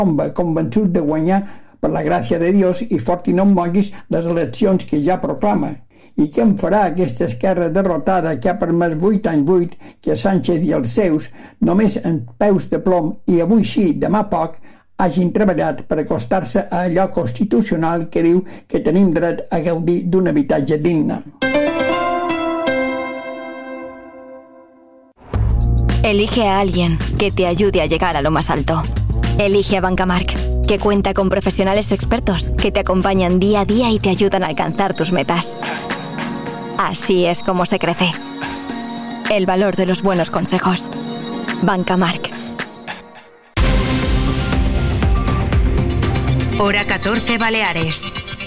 convençut de guanyar per la gràcia de Dios i fort i no em moguis les eleccions que ja proclama. I què en farà aquesta esquerra derrotada que ha permès 8 anys 8 que Sánchez i els seus, només en peus de plom i avui sí, demà poc, hagin treballat per acostar-se a allò constitucional que diu que tenim dret a gaudir d'un habitatge digne. Elige a alguien que te ayude a llegar a lo más alto. Elige a Bancamark, que cuenta con profesionales expertos que te acompañan día a día y te ayudan a alcanzar tus metas. Así es como se crece. El valor de los buenos consejos. Bancamark. Hora 14 Baleares.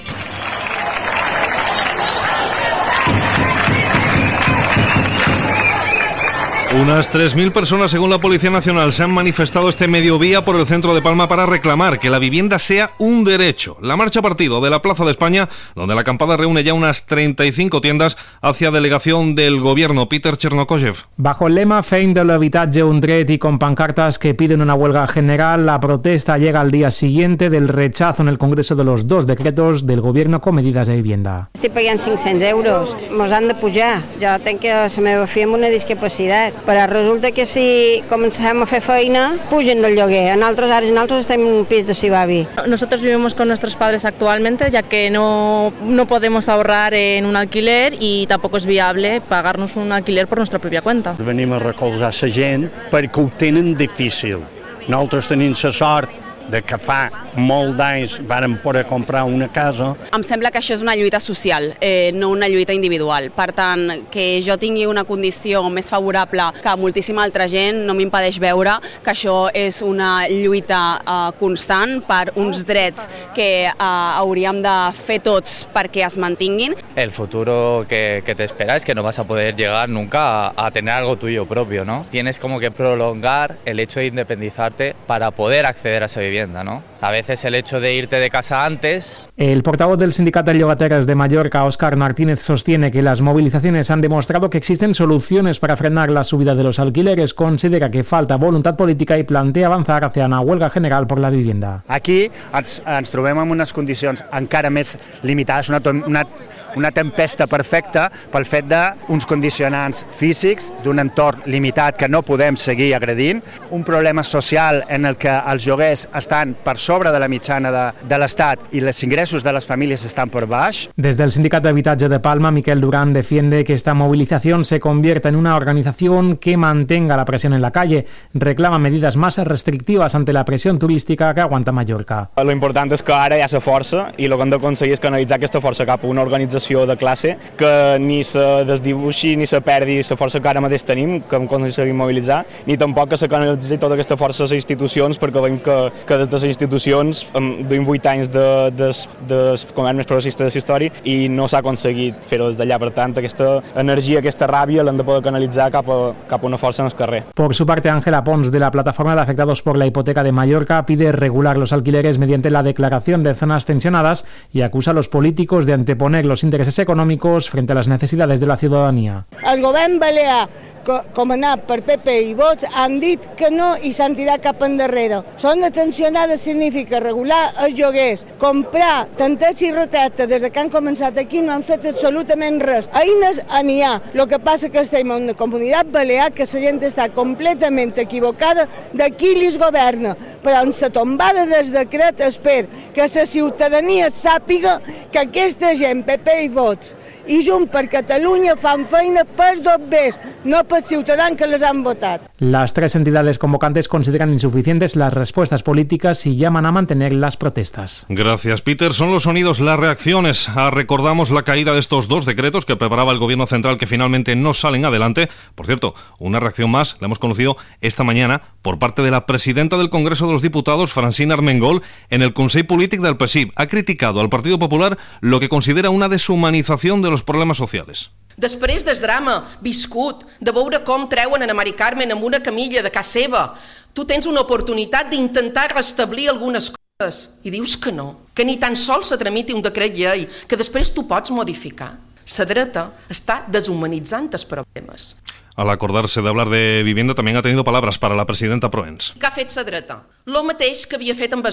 Unas 3.000 personas, según la Policía Nacional, se han manifestado este mediodía por el centro de Palma para reclamar que la vivienda sea un derecho. La marcha partido de la Plaza de España, donde la acampada reúne ya unas 35 tiendas, hacia delegación del gobierno. Peter Chernokoyev. Bajo el lema Fein de l'habitatge un dret y con pancartas que piden una huelga general, la protesta llega al día siguiente del rechazo en el Congreso de los 2 decretos del gobierno con medidas de vivienda. Estic pagant 500 euros, mos han de pujar. Jo tenc que la meva filla amb una discapacitat. Però resulta que si comencem a fer feina, pugen el lloguer. En altres àrees, nosaltres estem en un pis de Sibavi. Nosotros vivimos con nuestros padres actualmente, ya que no podemos ahorrar en un alquiler y tampoco es viable pagarnos un alquiler por nuestra propia cuenta. Venim a recolzar la gent perquè ho tenen difícil. Nosaltres tenim la sort de que fa molt d'anys vàrem poder comprar una casa. Em sembla que això és una lluita social, no una lluita individual. Per tant, que jo tingui una condició més favorable que moltíssima altra gent no m'impedeix veure que això és una lluita constant per uns drets que hauríem de fer tots perquè es mantinguin. El futuro que te espera es que no vas a poder llegar nunca a tener algo tuyo propio, ¿no? Tienes como que prolongar el hecho de independizarte para poder acceder a esa vivienda, ¿no? A veces el hecho de irte de casa antes. El portavoz del Sindicato de Llogateras de Mallorca, Óscar Martínez, sostiene que las movilizaciones han demostrado que existen soluciones para frenar la subida de los alquileres. Considera que falta voluntad política y plantea avanzar hacia una huelga general por la vivienda. Aquí ens trobem en unes condicions encara més limitades, una tempesta perfecta pel fet d'uns condicionants físics, d'un entorn limitat que no podem seguir agredint, un problema social en el que els lloguers estan per sobre de la mitjana de l'Estat i els ingressos de las familias están por baix. Desde el Sindicato de Habitatge de Palma, Miquel Durán defiende que esta movilización se convierta en una organización que mantenga la presión en la calle. Reclama medidas más restrictivas ante la presión turística que aguanta Mallorca. Lo important és que ara hi ha la força i el que hem d'aconseguir és canalitzar aquesta força cap a una organització de classe que ni se desdibuixi ni se perdi la força que ara mateix tenim, que hem aconseguit mobilitzar, ni tampoc que se canalitzi tota aquesta força a les institucions, perquè veiem que des de les institucions duim 8 anys del comerç més progressista de la història i no s'ha aconseguit fer-ho des d'allà. Per tant, aquesta energia, aquesta ràbia l'hem de poder canalitzar cap a una força en el carrer. Por su parte, Ángela Pons, de la Plataforma de Afectados por la Hipoteca de Mallorca, pide regular los alquileres mediante la declaración de zonas tensionadas y acusa a los políticos de anteponer los intereses económicos frente a las necesidades de la ciudadanía. El govern balear, comandat per PP i Vox, han dit que no i s'han tirat cap endarrere. Zona tensionada significa regular els lloguers, comprar tantes i retractes. Des que han començat aquí no han fet absolutament res. Eines n'hi ha. El que passa que estem en una comunitat balear que la gent està completament equivocada de qui li governa. Però en la tombada del decret espero que la ciutadania sàpiga que aquesta gent, PP i Vox, i Junts per Catalunya fan feina per dobbers, no per ciutadans que les han votat. Las tres entidades convocantes consideran insuficientes las respuestas políticas y llaman a mantener las protestas. Gracias, Peter. Son los sonidos, las reacciones. Recordamos la caída de estos dos decretos que preparaba el Gobierno Central que finalmente no salen adelante. Por cierto, una reacción más la hemos conocido esta mañana por parte de la presidenta del Congreso de los Diputados, Francina Armengol, en el Consell Polític del PSIB. Ha criticado al Partido Popular lo que considera una deshumanización de los problemas sociales. Després del drama viscut, de veure com treuen a Mari Carmen amb una camilla de casa seva, tu tens una oportunitat d'intentar restablir algunes coses i dius que no, que ni tan sols se tramiti un decret llei, que després tu pots modificar. La dreta està deshumanitzant els problemes. al acordarse de hablar de vivienda, también ha tenido palabras para la presidenta Proens. Que ha fet la dreta? Lo mateix que havia fet amb